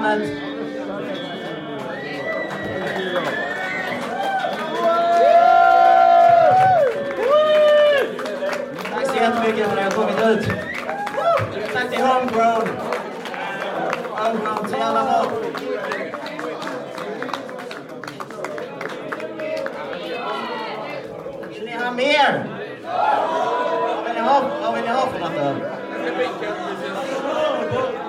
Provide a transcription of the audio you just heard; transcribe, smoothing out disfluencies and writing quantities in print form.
namnet. Tack så jättemycket för att jag kommit ut. Tack till Homegrown. Homegrown till alla bra. Vill ni ha mer? Vad vill ni ha för något?